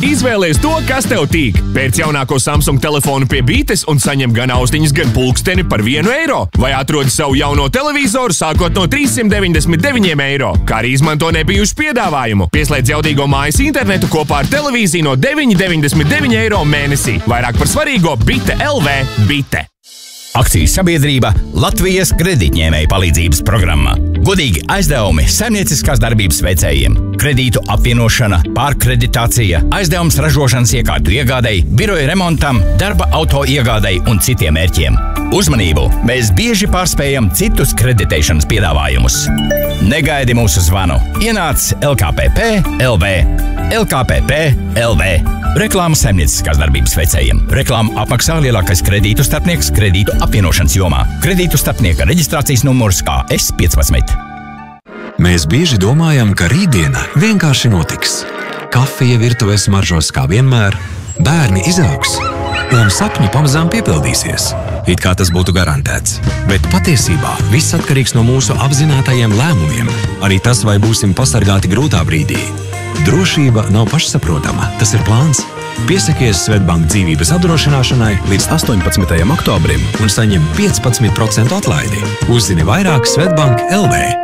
Izvēlies to, kas tev tīk. Pērc jaunāko Samsung telefonu pie Bītes un saņem gan austiņas, gan pulksteni par €1. Vai atrodi savu jauno televizoru sākot no €399, kā arī izmanto nebijušu piedāvājumu. Pieslēdz jaudīgo mājas internetu kopā ar televīziju no €999 mēnesī. Vairāk par svarīgo Bite LV Bite. Akcijas sabiedrība Latvijas kredītņēmēju palīdzības programma. Godīgi aizdevumi saimnieciskās darbības veicējiem. Kredītu apvienošana, pārkreditācija, aizdevums ražošanas iekārtu iegādei, biroja remontam, darba auto iegādei un citiem mērķiem. Uzmanību! Mēs bieži pārspējam citus kreditēšanas piedāvājumus. Negaidi mūsu zvanu. Ienāc LKPP LV. LKPP LV. Reklāma saimnieciskās darbības veicējiem. Reklāmu apmaksā lielākais kredītu starpnieks kredītu apvienošanas jomā. Kredītu starpnieka reģistrācijas numurs KS15. Mēs bieži domājam, ka rītdiena vienkārši notiks. Kafija virtuves smaržos kā vienmēr, bērni izaugs un sapņi pamazām piepildīsies. It kā tas būtu garantēts. Bet patiesībā viss atkarīgs no mūsu apzinātajiem lēmumiem. Arī tas, vai būsim pasargāti grūtā brīdī. Drošība nav pašsaprotama, tas ir plāns. Piesakies Svetbank dzīvības apdrošināšanai līdz 18. oktobrim un saņem 15% atlaidi. Uzzini vairāk Svetbank LV.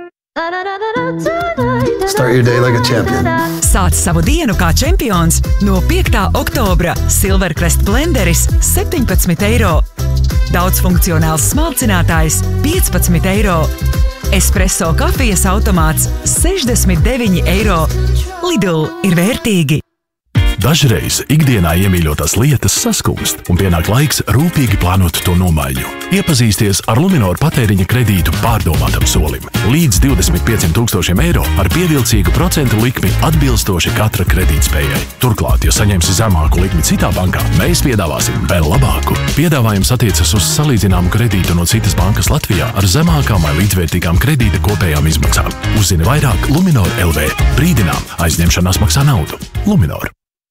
Start your day like a champion. Sāc savu dienu kā čempions no 5. oktobra. Silvercrest blenderis €17. Daudzfunkcionāls smalcinātājs €15. Espresso kafijas automāts €69. Lidl ir vērtīgi. Dažreiz ikdienā iemīļotās lietas saskumst un pienāk laiks rūpīgi plānot to nomaiņu. Iepazīsties ar Luminoru patēriņa kredītu pārdomātam solim. Līdz €25,000 ar pievilcīgu procentu likmi atbilstoši katra kredītspējai. Turklāt, ja saņemsi zemāku likmi citā bankā, mēs piedāvāsim vēl labāku. Piedāvājums attiecas uz salīdzināmu kredītu no citas bankas Latvijā ar zemākām vai līdzvērtīgām kredīta kopējām izmaksām. Uzzini vairāk Luminor LV. Brīdinām, aizņemšanās maksā naudu. Luminor.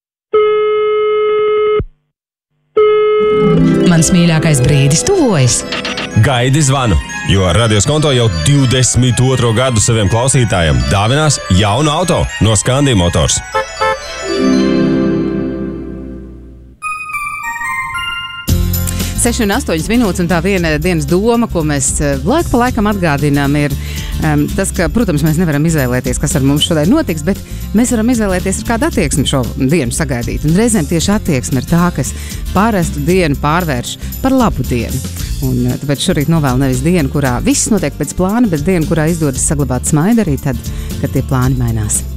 Mans mīļākais brīdis tuvojas. Gaidi zvanu, jo Radios Konto jau 22. gadu saviem klausītājiem dāvinās jaunu auto no Scandi Motors. Seši un 8 minūtes, un tā viena dienas doma, ko mēs laiku pa laikam atgādinām, ir tas, ka, protams, mēs nevaram izvēlēties, kas ar mums šodien notiks, bet mēs varam izvēlēties, ar kādu attieksmi šo dienu sagaidīt. Un reizēm tieši attieksme ir tā, kas pārestu dienu pārvērš par labu dienu. Un tāpēc šorīt novēlu nevis dienu, kurā viss notiek pēc plāna, bet dienu, kurā izdodas saglabāt smaidu arī tad, kad tie plāni mainās.